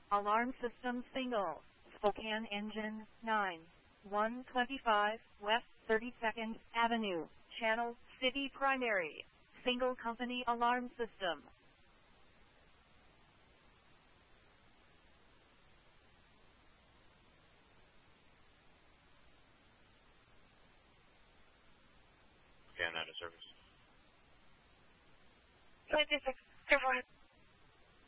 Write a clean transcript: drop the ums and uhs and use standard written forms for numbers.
Alarm system single. Spokane engine 9. 125 West 32nd Avenue. Channel City Primary. Single company alarm system. Okay, I'm out of service. 26, go for it.